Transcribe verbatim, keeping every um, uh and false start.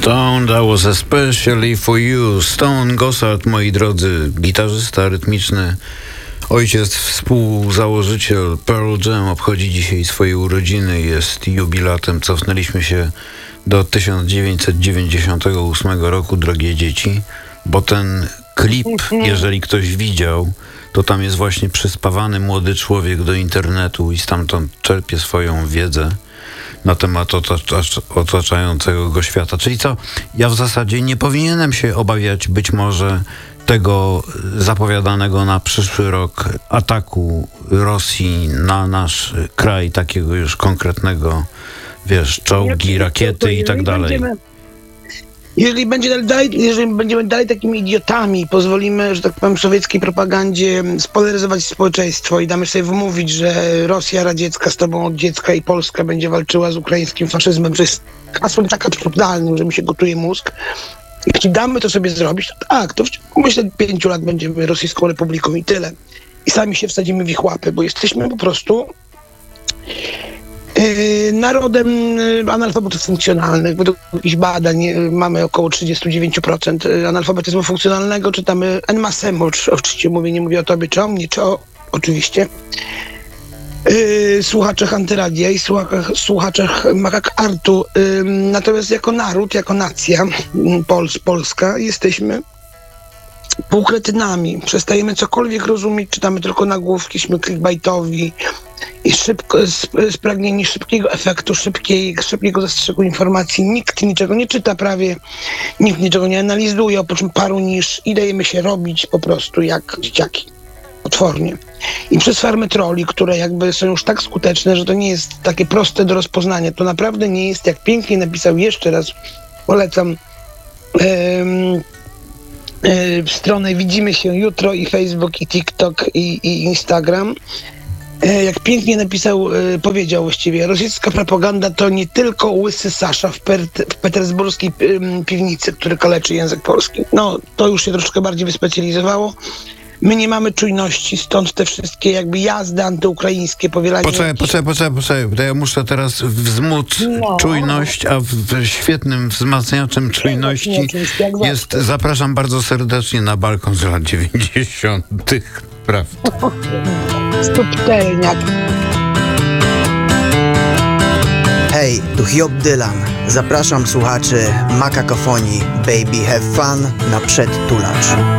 Stone, that was especially for you. Stone Gossard, moi drodzy, gitarzysta rytmiczny, ojciec, współzałożyciel Pearl Jam, obchodzi dzisiaj swoje urodziny, jest jubilatem. Cofnęliśmy się do tysiąc dziewięćset dziewięćdziesiątego ósmego roku, drogie dzieci, bo ten klip, jeżeli ktoś widział, to tam jest właśnie przyspawany młody człowiek do internetu i stamtąd czerpie swoją wiedzę na temat otacza- otaczającego go świata. Czyli co, ja w zasadzie nie powinienem się obawiać być może tego zapowiadanego na przyszły rok ataku Rosji na nasz kraj, takiego już konkretnego, wiesz, czołgi, rakiety i tak dalej. Jeżeli, będzie dalej, jeżeli będziemy dalej takimi idiotami, pozwolimy, że tak powiem, sowieckiej propagandzie spolaryzować społeczeństwo i damy sobie wmówić, że Rosja radziecka z tobą od dziecka i Polska będzie walczyła z ukraińskim faszyzmem, że jest hasłem tak absurdalnym, że mi się gotuje mózg. I jeśli damy to sobie zrobić, to tak, to w ciągu, myślę, pięciu lat będziemy Rosyjską Republiką i tyle. I sami się wsadzimy w ich łapy, bo jesteśmy po prostu Yy, narodem yy, analfabetów funkcjonalnych. Według jakichś badań yy, mamy około trzydzieści dziewięć procent analfabetyzmu funkcjonalnego. Czytamy en masse, oczywiście mówię, nie mówię o tobie czy o mnie, czy o, oczywiście, yy, słuchaczach Antyradia i słuchaczach, słuchaczach Makak Artu. Yy, natomiast jako naród, jako nacja Pols, Polska jesteśmy półkretynami. Przestajemy cokolwiek rozumieć, czytamy tylko nagłówki, jesteśmy clickbaitowi i szybko, spragnieni szybkiego efektu, szybkiej, szybkiego zastrzyku informacji. Nikt niczego nie czyta prawie, nikt niczego nie analizuje, oprócz paru niż i dajemy się robić po prostu jak dzieciaki. Potwornie. I przez farmy trolli, które jakby są już tak skuteczne, że to nie jest takie proste do rozpoznania. To naprawdę nie jest, jak pięknie napisał, jeszcze raz polecam um, w stronę Widzimy się jutro i Facebook, i TikTok, i, i Instagram. Jak pięknie napisał, powiedział właściwie, rosyjska propaganda to nie tylko łysy Sasza w, per, w petersburskiej piwnicy, który kaleczy język polski. No, to już się troszkę bardziej wyspecjalizowało. My nie mamy czujności, stąd te wszystkie jakby jazdy antyukraińskie, powielanie... Poczekaj, poczekaj, poczekaj, poczekaj, to ja muszę teraz wzmóc no. czujność, a w, w świetnym wzmacniaczem czujności jest, zapraszam bardzo serdecznie na balkon z lat dziewięćdziesiątych. Prawda. Subtelniak. Hej, tu Hiob Dylan. Zapraszam słuchaczy Makakofonii Baby Have Fun na przedtulacz.